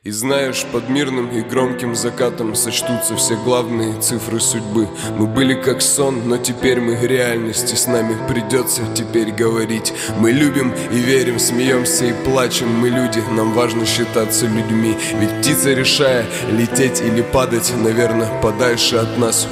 И знаешь, под мирным и громким закатом сочтутся все главные цифры судьбы. Мы были как сон, но теперь мы реальность, и с нами придется теперь говорить. Мы любим и верим, смеемся и плачем. Мы люди, нам важно считаться людьми. Ведь птица, решая, лететь или падать, наверное, подальше от нас